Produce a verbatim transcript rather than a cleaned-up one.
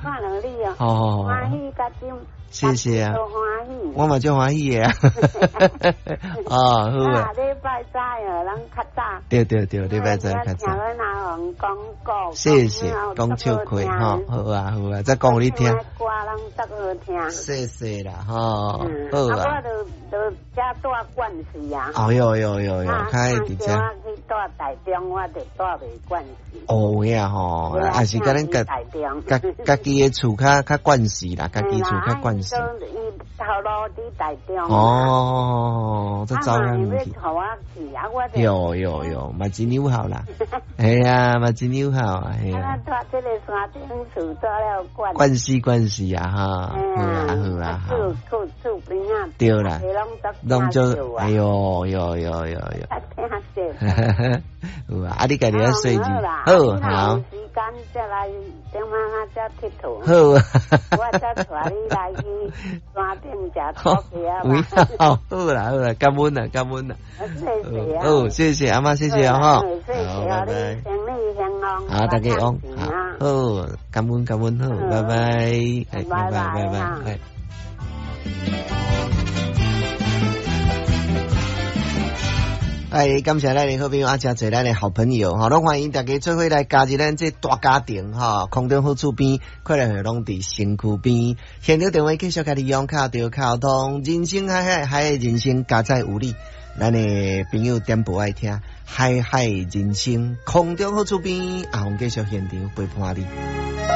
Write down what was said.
看到你哦， 哦， 欢喜甲金， 谢谢啊， 都欢喜。 我嘛就欢喜的啊。哦，好啊。 啊，礼拜早哦，咱较早。 对对对，礼拜早较早。 听咱阿王讲故。 谢谢，讲笑亏哈，好啊好啊，再讲给你听。 歌咱足好听。 谢谢啦，哈，好啊。 啊，我就就家住关西啊。 哦哟哟哟哟，开伫遮。 我去住台中，我就住袂关西。 哦呀吼，还是甲咱家家家己的厝较较关系啦，家己厝较关系。 头路伫台中。 哦，这照样去。有有有，嘛真友好啦。哎呀，嘛真友好啊，哎呀。 啊，住这个山顶厝住了关。 关系关系啊哈，好啊好啊好。 厝厝厝边啊。 对啦。拢就哎呦呦呦呦呦。有啊，啊你家己要细致。好好。 时间再来，等下下再佚佗。 好啊。 我再带你来去山顶食烤鸡啊嘛。 好，好啦好啦，感恩啦感恩啦。 谢谢啊。 哦，谢谢阿妈，谢谢啊哈。 谢谢啊，你生意兴隆。 好，大家安。好，感恩感恩好，拜拜，拜拜拜拜。哎，感谢咱的好朋友，啊，真侪咱的好朋友哈，拢欢迎大家做伙来加入咱这大家庭哈。空中好厝边，快乐会拢伫身躯边。现场电话继续甲利用卡着卡通，人生海海海的人生加载有你，咱的朋友点播爱听，海海人生，空中好厝边，阿红继续现场陪伴你。